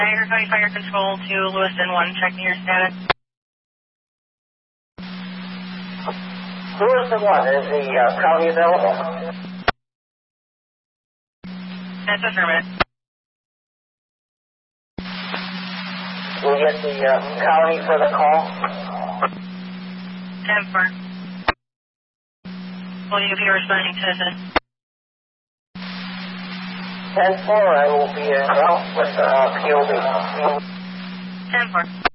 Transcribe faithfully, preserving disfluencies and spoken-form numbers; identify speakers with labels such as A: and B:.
A: Niagara County Fire Control to Lewiston one, checking your status.
B: Lewiston one, is the uh, county available?
A: That's affirmative.
B: We'll get the uh, county for the call.
A: ten four. Will you be responding to this?
B: ten four, I will be in route with uh, P O B.
A: ten four.